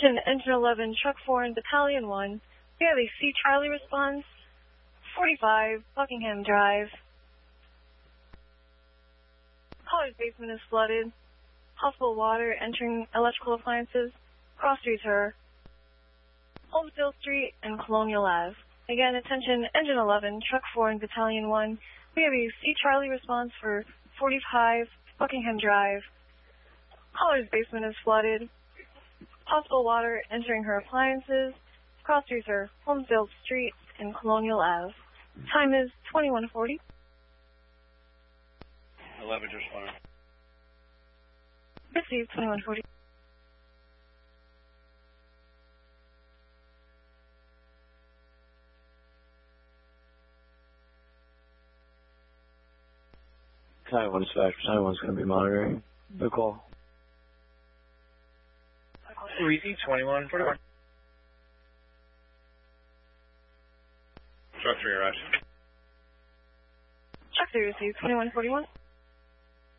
Attention, Engine 11, Truck 4 and Battalion 1. We have a C Charlie response, 45 Buckingham Drive. Caller's basement is flooded. Possible water entering electrical appliances. Cross streets are Holmesdale Street and Colonial Ave. Again, attention, Engine 11, Truck 4 and Battalion 1. We have a C Charlie response for 45 Buckingham Drive. Caller's basement is flooded. Possible water entering her appliances. Cross streets are Holmesdale Street and Colonial Ave. Time is 21:40. 11 just fine. Received 21:40. Battalion 1 dispatch. Battalion 1's going to be monitoring the call. Receive 21:41. Truck 3 arrives. Truck 3 received 21:41.